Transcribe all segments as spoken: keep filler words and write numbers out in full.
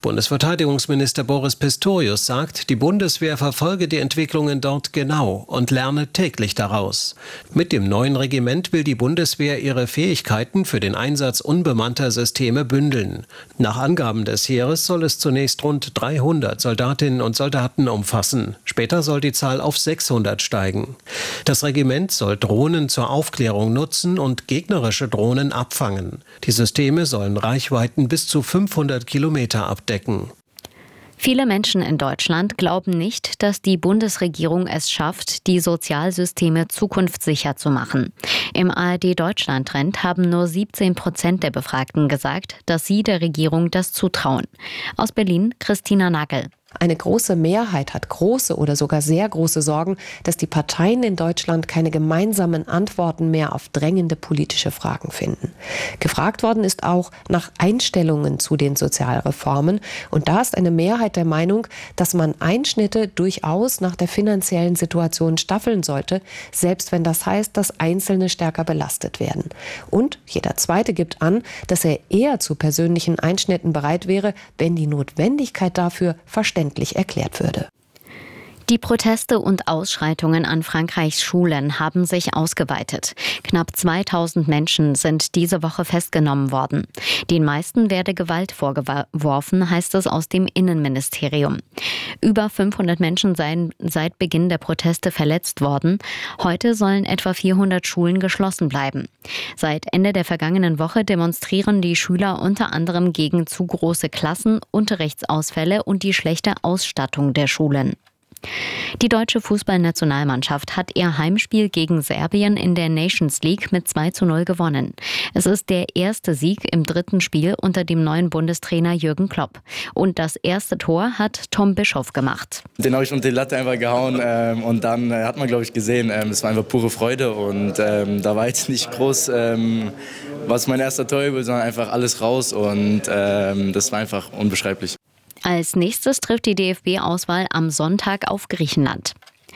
Bundesverteidigungsminister Boris Pistorius sagt, die Bundeswehr verfolge die Entwicklungen dort genau und lerne täglich daraus. Mit dem neuen Regiment will die Bundeswehr ihre Fähigkeiten für den Einsatz unbemannter Systeme bündeln. Nach Angaben des Heeres soll es zunächst rund dreihundert Soldatinnen und Soldaten umfassen. Später soll die Zahl auf sechshundert steigen. Das Regiment soll Drohnen zur Aufklärung nutzen und gegnerische Drohnen abfangen. Die Systeme sollen Reichweiten bis zu fünfhundert Kilometer abdecken. Viele Menschen in Deutschland glauben nicht, dass die Bundesregierung es schafft, die Sozialsysteme zukunftssicher zu machen. Im A R D-Deutschland-Trend haben nur siebzehn Prozent der Befragten gesagt, dass sie der Regierung das zutrauen. Aus Berlin, Christina Nagel. Eine große Mehrheit hat große oder sogar sehr große Sorgen, dass die Parteien in Deutschland keine gemeinsamen Antworten mehr auf drängende politische Fragen finden. Gefragt worden ist auch nach Einstellungen zu den Sozialreformen. Und da ist eine Mehrheit der Meinung, dass man Einschnitte durchaus nach der finanziellen Situation staffeln sollte, selbst wenn das heißt, dass Einzelne stärker belastet werden. Und jeder Zweite gibt an, dass er eher zu persönlichen Einschnitten bereit wäre, wenn die Notwendigkeit dafür verständlich erklärt würde. Die Proteste und Ausschreitungen an Frankreichs Schulen haben sich ausgeweitet. Knapp zweitausend Menschen sind diese Woche festgenommen worden. Den meisten werde Gewalt vorgeworfen, heißt es aus dem Innenministerium. Über fünfhundert Menschen seien seit Beginn der Proteste verletzt worden. Heute sollen etwa vierhundert Schulen geschlossen bleiben. Seit Ende der vergangenen Woche demonstrieren die Schüler unter anderem gegen zu große Klassen, Unterrichtsausfälle und die schlechte Ausstattung der Schulen. Die deutsche Fußballnationalmannschaft hat ihr Heimspiel gegen Serbien in der Nations League mit zwei zu null gewonnen. Es ist der erste Sieg im dritten Spiel unter dem neuen Bundestrainer Jürgen Klopp. Und das erste Tor hat Tom Bischoff gemacht. Den habe ich unter die Latte einfach gehauen ähm, und dann äh, hat man, glaube ich, gesehen, ähm, es war einfach pure Freude und ähm, da war jetzt nicht groß, ähm, was mein erster Tor ist, sondern einfach alles raus und ähm, das war einfach unbeschreiblich. Als nächstes trifft die D F B-Auswahl am Sonntag auf Griechenland.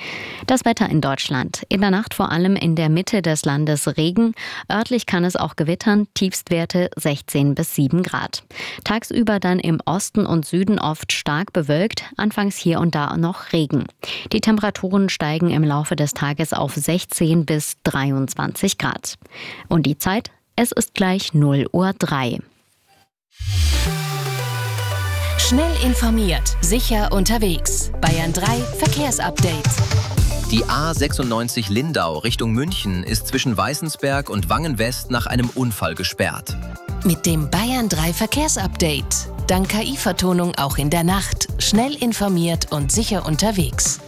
Das Wetter in Deutschland. In der Nacht vor allem in der Mitte des Landes Regen. Örtlich kann es auch gewittern. Tiefstwerte sechzehn bis sieben Grad. Tagsüber dann im Osten und Süden oft stark bewölkt. Anfangs hier und da noch Regen. Die Temperaturen steigen im Laufe des Tages auf sechzehn bis dreiundzwanzig Grad. Und die Zeit? Es ist gleich null Uhr drei. Schnell informiert, sicher unterwegs. Bayern drei Verkehrsupdate. Die A sechsundneunzig Lindau Richtung München ist zwischen Weißensberg und Wangen-West nach einem Unfall gesperrt. Mit dem Bayern drei Verkehrsupdate. Dank K I-Vertonung auch in der Nacht. Schnell informiert und sicher unterwegs.